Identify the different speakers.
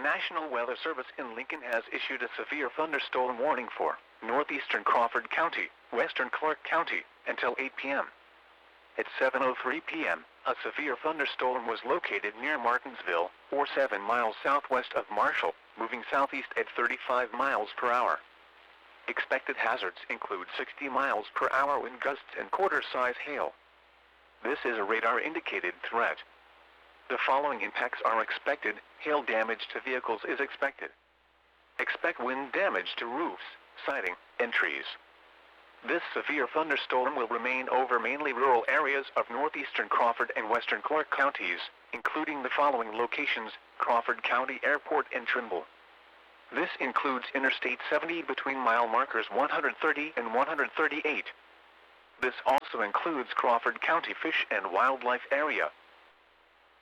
Speaker 1: National Weather Service in Lincoln has issued a severe thunderstorm warning for northeastern Crawford County, western Clark County, until 8 p.m. At 7:03 p.m., a severe thunderstorm was located near Martinsville, or 7 miles southwest of Marshall, moving southeast at 35 miles per hour. Expected hazards include 60 miles per hour wind gusts and quarter-size hail. This is a radar-indicated threat. The following impacts are expected. Hail damage to vehicles is expected. Expect wind damage to roofs, siding, and trees. This severe thunderstorm will remain over mainly rural areas of northeastern Crawford and western Clark counties, including the following locations: Crawford County Airport and Trimble. This includes Interstate 70 between mile markers 130 and 138. This also includes Crawford County Fish and Wildlife Area,